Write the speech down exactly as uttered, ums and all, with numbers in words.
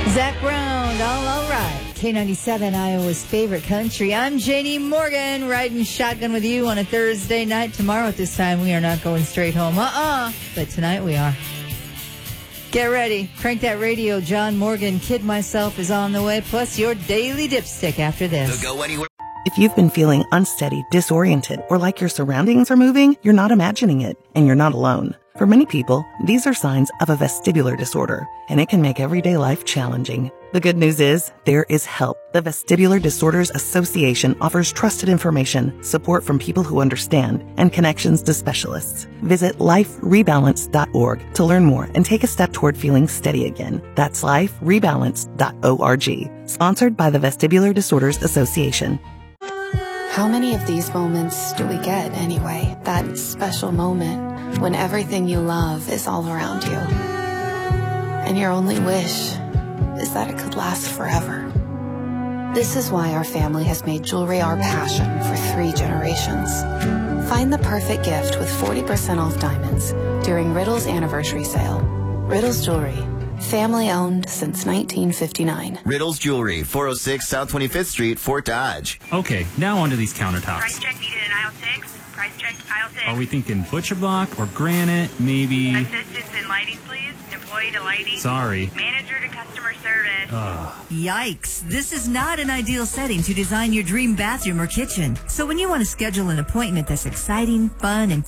Zach Brown, all, all right. K ninety-seven, Iowa's favorite country. I'm Janie Morgan, riding shotgun with you on a Thursday night. Tomorrow at this time, we are not going straight home. Uh-uh. But tonight we are. Get ready. Crank that radio. John Morgan, Kid Myself is on the way, plus your daily dipstick after this. So go anywhere. If you've been feeling unsteady, disoriented, or like your surroundings are moving, you're not imagining it, and you're not alone. For many people, these are signs of a vestibular disorder, and it can make everyday life challenging. The good news is, there is help. The Vestibular Disorders Association offers trusted information, support from people who understand, and connections to specialists. Visit life rebalance dot org to learn more and take a step toward feeling steady again. That's life rebalance dot org. Sponsored by the Vestibular Disorders Association. How many of these moments do we get anyway? That special moment when everything you love is all around you. And your only wish is that it could last forever. This is why our family has made jewelry our passion for three generations. Find the perfect gift with forty percent off diamonds during Riddle's anniversary sale. Riddle's Jewelry. Family owned since nineteen fifty-nine. Riddle's Jewelry, four oh six South twenty-fifth Street, Fort Dodge. Okay, now onto these countertops. Price check needed in aisle six. Price check aisle six. Are we thinking butcher block or granite? Maybe. Assistance in lighting, please. Employee to lighting. Sorry. Manager to customer service. Ugh. Yikes. This is not an ideal setting to design your dream bathroom or kitchen. So when you want to schedule an appointment that's exciting, fun, and